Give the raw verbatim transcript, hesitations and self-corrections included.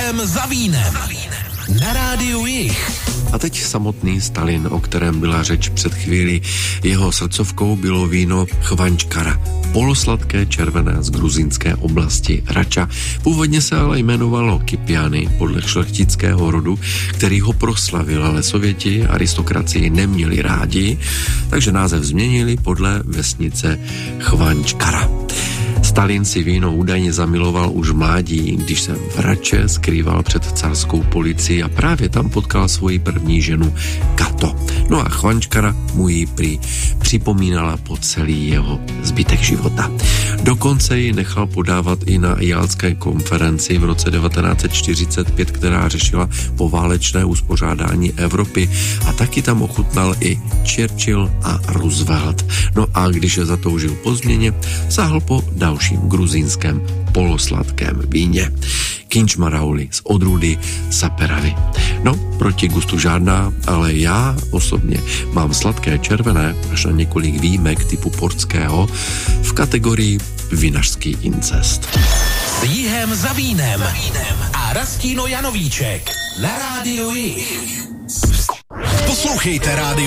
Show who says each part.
Speaker 1: Jihem za vínem. Na rádiu Jih.
Speaker 2: A teď samotný Stalin, o kterém byla řeč před chvíli. Jeho srdcovkou bylo víno Chvančkara, polosladké červené z gruzínské oblasti Rača. Původně se ale jmenovalo Kypiany podle šlechtického rodu, který ho proslavil, ale Sověti aristokracii neměli rádi, takže název změnili podle vesnice Chvančkara. Stalin si víno údajně zamiloval už v mládí, když se v Rače skrýval před carskou policií a právě tam potkal svoji první ženu Kato. No a Chvančkara mu ji prý připomínala po celý jeho zbytek života. Dokonce ji nechal podávat i na Jalské konferenci v roce devatenáct set čtyřicet pět, která řešila poválečné uspořádání Evropy, a taky tam ochutnal i Churchill a Roosevelt. No a když je zatoužil po změně, sáhl po dalším gruzínském polosladkém víně. Kinčmarauli z odrůdy Saperavy. No, proti gustu žádná, ale já osobně mám sladké červené až na několik výjimek typu portského v kategorii vinařský incest.
Speaker 1: S Jihem za vínem a Rastíno Janovíček na rádiu Jih. Poslouchejte rádio